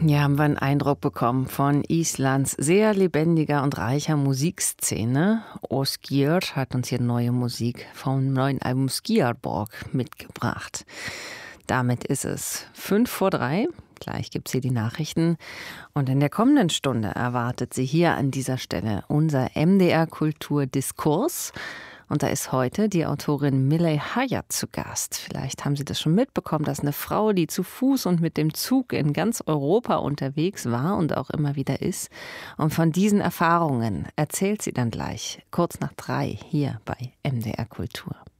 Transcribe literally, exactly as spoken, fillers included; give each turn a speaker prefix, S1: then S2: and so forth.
S1: Hier haben wir einen Eindruck bekommen von Islands sehr lebendiger und reicher Musikszene. Oskir hat uns hier neue Musik vom neuen Album Skjarborg mitgebracht. Damit ist es fünf vor drei. Gleich gibt es hier die Nachrichten. Und in der kommenden Stunde erwartet Sie hier an dieser Stelle unser M D R Kultur Diskurs. Und da ist heute die Autorin Milley Hayat zu Gast. Vielleicht haben Sie das schon mitbekommen, dass eine Frau, die zu Fuß und mit dem Zug in ganz Europa unterwegs war und auch immer wieder ist. Und von diesen Erfahrungen erzählt sie dann gleich, kurz nach drei, hier bei M D R Kultur.